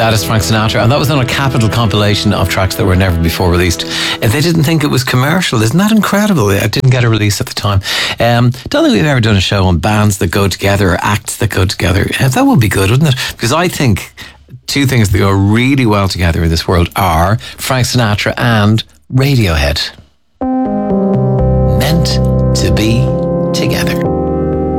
That is Frank Sinatra, and that was on a Capitol compilation of tracks that were never before released. They didn't think it was commercial. Isn't that incredible? It didn't get a release at the time. Don't think we've ever done a show on bands that go together or acts that go together. That would be good, wouldn't it? Because I think two things that go really well together in this world are Frank Sinatra and Radiohead. Meant to be together.